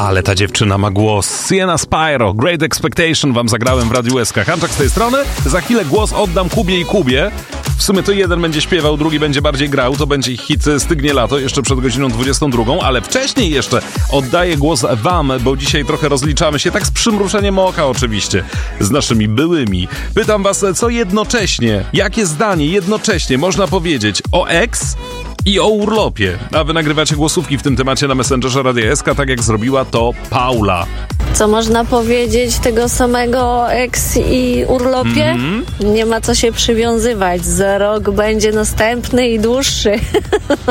Ale ta dziewczyna ma głos. Sienna Spyro, Great Expectation wam zagrałem w Radiu SK. Hanczak z tej strony. Za chwilę głos oddam Kubie i Kubie. W sumie to jeden będzie śpiewał, drugi będzie bardziej grał. To będzie ich hit Stygnie lato, jeszcze przed godziną 22. Ale wcześniej jeszcze oddaję głos wam, bo dzisiaj trochę rozliczamy się, tak z przymrużeniem oka oczywiście, z naszymi byłymi. Pytam was, co jednocześnie, jakie zdanie jednocześnie można powiedzieć o ex i o urlopie. A wy nagrywacie głosówki w tym temacie na Messengerze Radia SK, tak jak zrobiła to Paula. Co można powiedzieć tego samego ex i urlopie? Nie ma co się przywiązywać. Za rok będzie następny i dłuższy.